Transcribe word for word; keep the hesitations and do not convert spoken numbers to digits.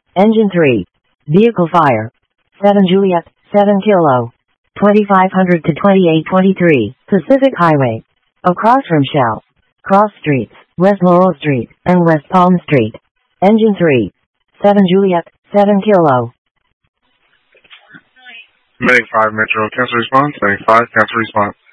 Engine three. Vehicle fire. seven Juliet, seven Kilo. twenty-five hundred to twenty-eight twenty-three, Pacific Highway. Across from Shell. Cross Streets, West Laurel Street, and West Palm Street. Engine three. seven Juliet, seven Kilo. Medic five Metro, cancel response. Medic five, cancel response.